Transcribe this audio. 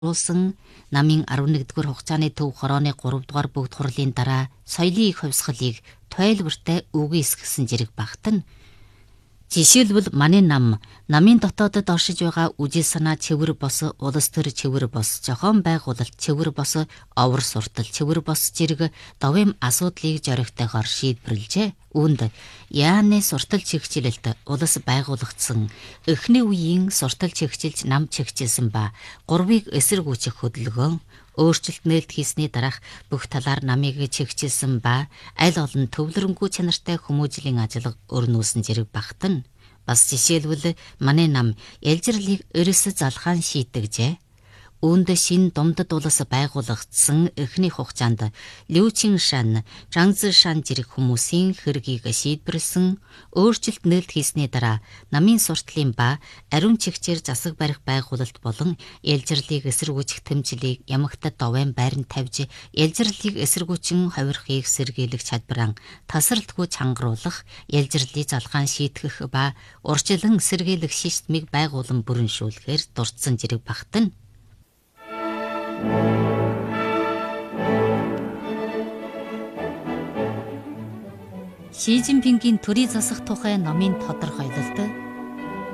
Уулсан намын 11-р хугацааны төв хорооны 3-р бүгд хурлын дараа соёлын их хувьсгалыг тойлбортой үгүйсгэсэн зэрэг багтана. Жишээлбэл манай намын дотоодод оршиж байгаа үжил санаа цэвэр бос, улс төр цэвэр бос, зохион байгуулалт цэвэр бос, овор суртал цэвэр бос зэрэг довым асуудлыг зоригтойгоор шийдвэрлэжээ. Үүнд яаны суртал чигчилэлт улс байгуулагдсан, эхний үеийн суртал чигчилж нам чигчилсэн ба гурвыг эсэргүүцэх хөдөлгөөн, өөрчлөлт нээлт хийсний дараах бүх талаар намыг чигчилсэн ба аль олон төвлөрөнгөө чанартай хүмүүжлийн ажиллага өрнүүлсэн зэрэг багтана. Бас жишээлбэл манай нам ялжирлыг ерөөсө залхаан шийдэгжээ. Үүнд шин думдад улс байгуулагдсан эхний хугацаанд Лю Чиншан, Чжан Зишан зэрэг хүмүүсийн хэргийг шийдвэрлсэн, өөрчлөлт нээлт хийсний дараа намын суртлын ба ариун чигчээр засаг барих байгуулалт болон ялжирлыг эсэргүүцэх тэмцлийг ямагтад довын байранд тавьж, ялжирлыг эсэргүүцэн хувирахыг сэргийлэх чадвараа тасралтгүй чангаруулах, ялжирлыг залхаан шийтгэх ба урьдчилан сэргийлэх системийг байгуулан бүрэншүүлэхээр дурдсан зэрэг багтана. Ши Жинпингийн төрийн засах тухай номын тодорхойлолт